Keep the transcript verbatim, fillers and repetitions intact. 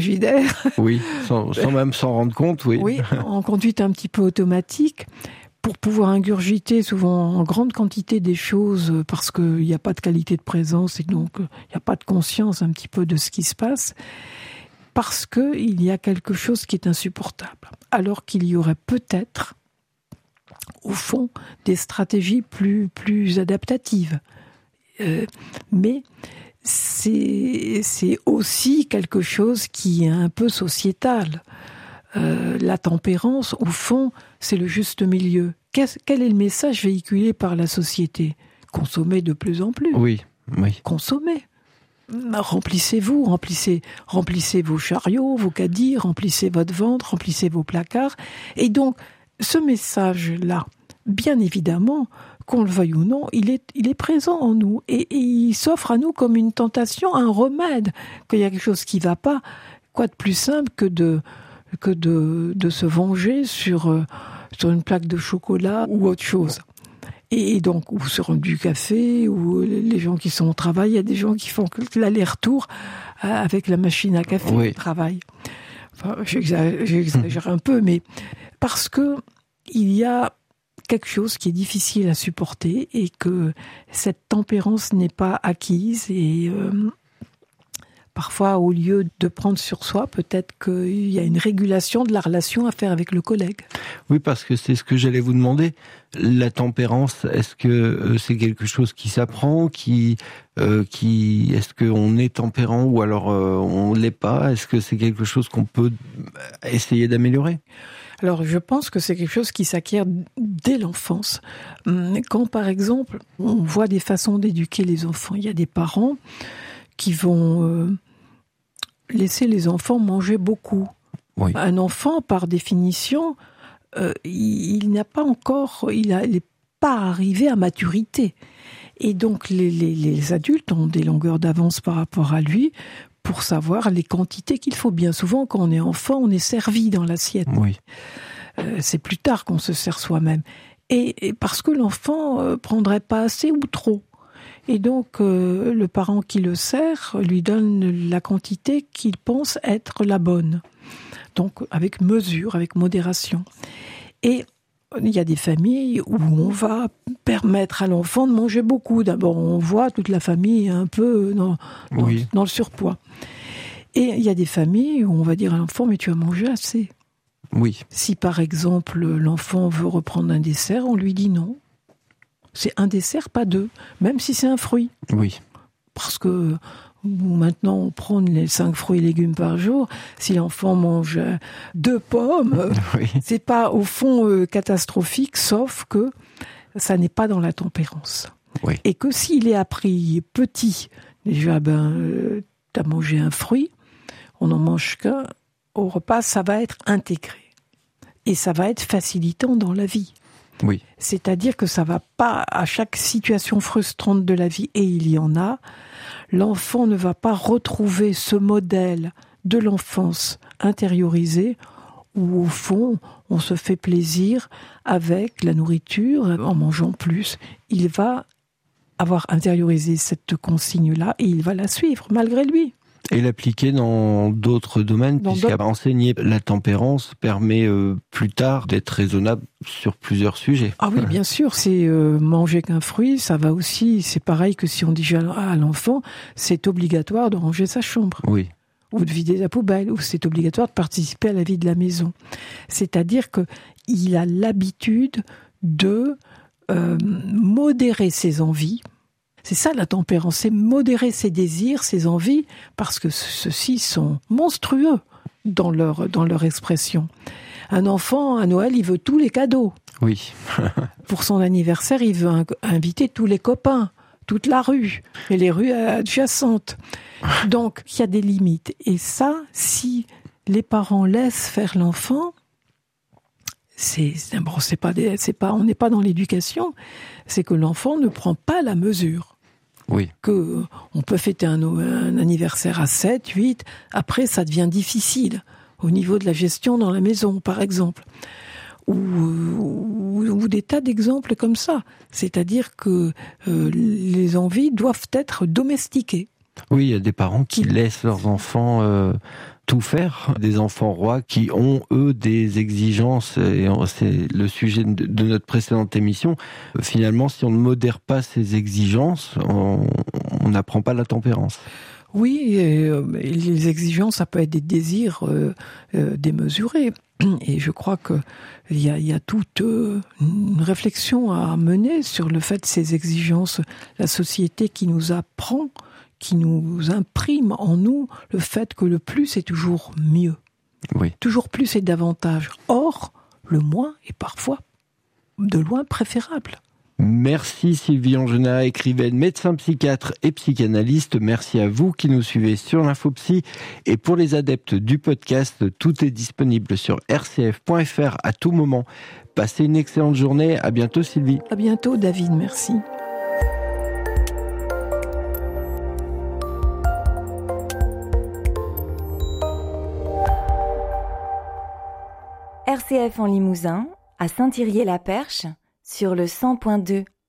frigidaire. Oui, sans, sans même s'en rendre compte, oui. Oui, en conduite un petit peu automatique, pour pouvoir ingurgiter souvent en grande quantité des choses, parce qu'il n'y a pas de qualité de présence et donc il n'y a pas de conscience un petit peu de ce qui se passe, parce qu'il y a quelque chose qui est insupportable. Alors qu'il y aurait peut-être, au fond, des stratégies plus, plus adaptatives. Euh, mais c'est, c'est aussi quelque chose qui est un peu sociétal. Euh, la tempérance, au fond, c'est le juste milieu. Qu'est-ce, quel est le message véhiculé par la société ? Consommez de plus en plus. Oui, oui. Consommez. Remplissez-vous, remplissez, remplissez vos chariots, vos caddies, remplissez votre ventre, remplissez vos placards. Et donc, ce message-là, bien évidemment, qu'on le veuille ou non, il est, il est présent en nous. Et, et il s'offre à nous comme une tentation, un remède. Qu'il y a quelque chose qui ne va pas, quoi de plus simple que de... que de, de se venger sur, euh, sur une plaque de chocolat ou autre chose. Et donc, ou sur du café, ou les gens qui sont au travail, il y a des gens qui font l'aller-retour avec la machine à café oui. au travail. Enfin, j'exagère, j'exagère un peu, mais parce que il y a quelque chose qui est difficile à supporter et que cette tempérance n'est pas acquise et... Euh, Parfois, au lieu de prendre sur soi, peut-être qu'il y a une régulation de la relation à faire avec le collègue. Oui, parce que c'est ce que j'allais vous demander. La tempérance, est-ce que c'est quelque chose qui s'apprend, qui, euh, qui, est-ce qu'on est tempérant ou alors euh, on l'est pas ? Est-ce que c'est quelque chose qu'on peut essayer d'améliorer ? Alors, je pense que c'est quelque chose qui s'acquiert dès l'enfance. Quand, par exemple, on voit des façons d'éduquer les enfants, il y a des parents qui vont euh, laisser les enfants manger beaucoup. Oui. Un enfant, par définition, euh, il, il n'a pas encore, il n'est pas arrivé à maturité. Et donc, les, les, les adultes ont des longueurs d'avance par rapport à lui pour savoir les quantités qu'il faut. Bien souvent, quand on est enfant, on est servi dans l'assiette. Oui. Euh, c'est plus tard qu'on se sert soi-même. Et, et parce que l'enfant euh, prendrait pas assez ou trop. Et donc, euh, le parent qui le sert lui donne la quantité qu'il pense être la bonne. Donc, avec mesure, avec modération. Et il y a des familles où on va permettre à l'enfant de manger beaucoup. D'abord, on voit toute la famille un peu dans, dans, oui. dans le surpoids. Et il y a des familles où on va dire à l'enfant, mais tu as mangé assez. Oui. Si, par exemple, l'enfant veut reprendre un dessert, on lui dit non. C'est un dessert, pas deux, même si c'est un fruit. Oui. Parce que maintenant, on prend les cinq fruits et légumes par jour. Si l'enfant mange deux pommes, oui. c'est pas au fond euh, catastrophique, sauf que ça n'est pas dans la tempérance. Oui. Et que s'il est appris petit, déjà, ben, euh, t'as mangé un fruit, on n'en mange qu'un, au repas, ça va être intégré. Et ça va être facilitant dans la vie. Oui. C'est-à-dire que ça va pas, à chaque situation frustrante de la vie, et il y en a, l'enfant ne va pas retrouver ce modèle de l'enfance intériorisée où, au fond, on se fait plaisir avec la nourriture, en mangeant plus. Il va avoir intériorisé cette consigne-là et il va la suivre, malgré lui. Et l'appliquer dans d'autres domaines, dans puisqu'enseigner la tempérance permet euh, plus tard d'être raisonnable sur plusieurs sujets. Ah oui, bien sûr, c'est euh, manger qu'un fruit, ça va aussi, c'est pareil que si on dit à l'enfant, c'est obligatoire de ranger sa chambre. Oui. Ou de vider la poubelle, ou c'est obligatoire de participer à la vie de la maison. C'est-à-dire qu'il a l'habitude de euh, modérer ses envies. C'est ça la tempérance, c'est modérer ses désirs, ses envies, parce que ceux-ci sont monstrueux dans leur, dans leur expression. Un enfant, à Noël, il veut tous les cadeaux. Oui. Pour son anniversaire, il veut un, inviter tous les copains, toute la rue, et les rues adjacentes. Donc, il y a des limites. Et ça, si les parents laissent faire l'enfant, c'est, c'est, bon, c'est pas des, c'est pas, on n'est pas dans l'éducation, c'est que l'enfant ne prend pas la mesure. Oui. Que on peut fêter un, un anniversaire à sept, huit, après ça devient difficile au niveau de la gestion dans la maison, par exemple. Ou, ou, ou des tas d'exemples comme ça. C'est-à-dire que euh, les envies doivent être domestiquées. Oui, il y a des parents qui laissent leurs enfants euh, tout faire, des enfants rois qui ont, eux, des exigences, et c'est le sujet de notre précédente émission. Finalement, si on ne modère pas ces exigences, on n'apprend pas la tempérance. Oui, et, euh, les exigences, ça peut être des désirs euh, euh, démesurés. Et je crois qu'il y a, y a toute euh, une réflexion à mener sur le fait de ces exigences. La société qui nous apprend, qui nous imprime en nous le fait que le plus est toujours mieux. Oui. Toujours plus et davantage. Or, le moins est parfois de loin préférable. Merci Sylvie Angenat, écrivaine, médecin psychiatre et psychanalyste. Merci à vous qui nous suivez sur l'Infopsy. Et pour les adeptes du podcast, tout est disponible sur r c f point f r à tout moment. Passez une excellente journée. À bientôt Sylvie. À bientôt David, merci. R C F en Limousin, à Saint-Thirier-la-Perche, sur le cent point deux.